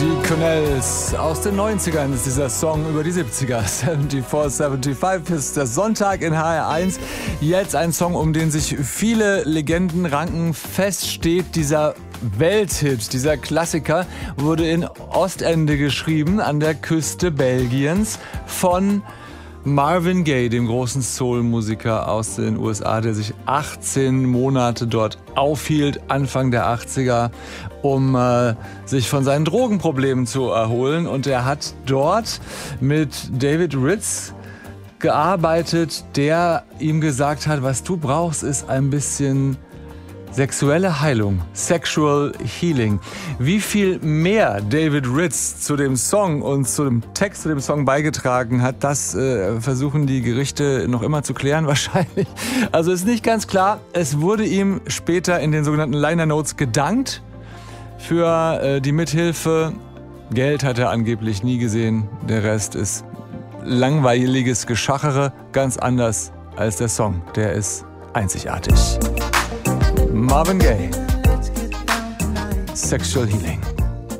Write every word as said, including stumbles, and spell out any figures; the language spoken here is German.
Die Connells aus den neunzigern ist dieser Song über die siebziger. vierundsiebzig fünfundsiebzig ist der Sonntag in H R eins. Jetzt ein Song, um den sich viele Legenden ranken. Fest steht, dieser Welthit, dieser Klassiker, wurde in Ostende geschrieben, an der Küste Belgiens, von Marvin Gaye, dem großen Soul-Musiker aus den U S A, der sich achtzehn Monate dort aufhielt, Anfang der achtziger, um äh, sich von seinen Drogenproblemen zu erholen. Und er hat dort mit David Ritz gearbeitet, der ihm gesagt hat, was du brauchst, ist ein bisschen sexuelle Heilung, Sexual Healing. Wie viel mehr David Ritz zu dem Song und zu dem Text zu dem Song beigetragen hat, das äh, versuchen die Gerichte noch immer zu klären wahrscheinlich. Also ist nicht ganz klar. Es wurde ihm später in den sogenannten Liner Notes gedankt für äh, die Mithilfe. Geld hat er angeblich nie gesehen. Der Rest ist langweiliges Geschachere, ganz anders als der Song. Der ist einzigartig. Marvin Gaye, Sexual Healing.